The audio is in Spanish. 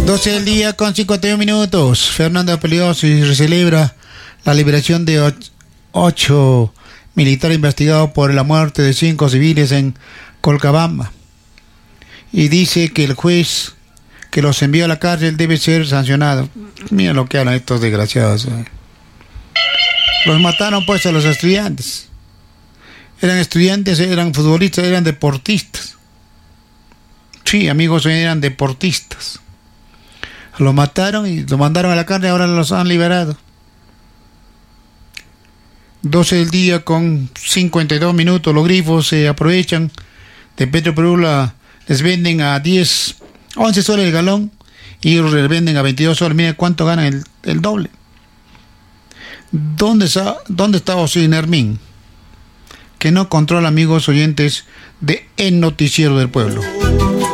12 del día con 51 minutos. Fernando Peleoso y celebra la liberación de 8 militares investigados por la muerte de 5 civiles en Colcabamba. Y dice que el juez que los envió a la cárcel debe ser sancionado. Mira lo que hablan estos desgraciados. Los mataron pues a los estudiantes. Eran estudiantes, eran futbolistas, eran deportistas. Sí, amigos, eran deportistas. Lo mataron y lo mandaron a la cárcel, ahora los han liberado. 12 del día con 52 minutos. Los grifos se aprovechan de Petroperú, les venden a 11 soles el galón y les venden a 22 soles. Miren cuánto ganan el doble. ¿Dónde está Osín Hermín? Que no controla, amigos oyentes, de El Noticiero del Pueblo.